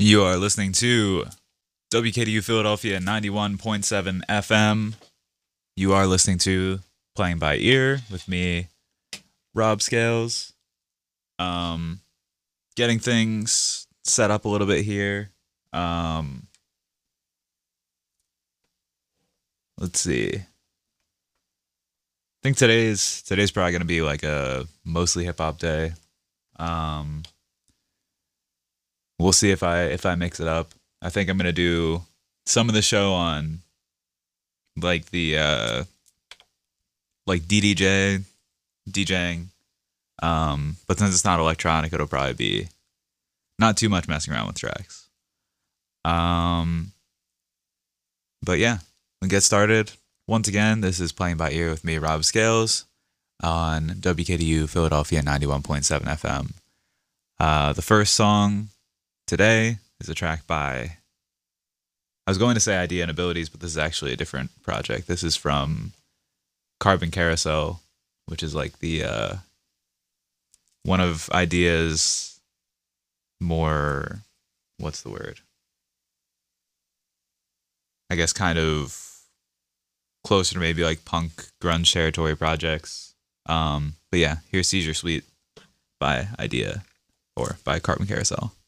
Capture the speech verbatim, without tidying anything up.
You are listening to W K D U Philadelphia ninety-one point seven F M. You are listening to Playing by Ear with me, Rob Scales. Um, getting things set up a little bit here. Um, let's see. I think today's today's probably gonna be like a mostly hip hop day. Um, we'll see if I if I mix it up. I think I'm gonna do some of the show on like the uh, like D D J DJing. Um, but since it's not electronic, it'll probably be not too much messing around with tracks. Um, but yeah, we'll get started. Once again, this is Playing by Ear with me, Rob Scales, on W K D U Philadelphia ninety-one point seven F M. Uh, the first song today is a track by, I was going to say Idea and Abilities, but this is actually a different project. This is from Carbon Carousel, which is like the uh, one of Idea's more, what's the word? I guess kind of closer to maybe like punk grunge territory projects. Um, but yeah, here's Seizure Suite by Idea, or by Carbon Carousel.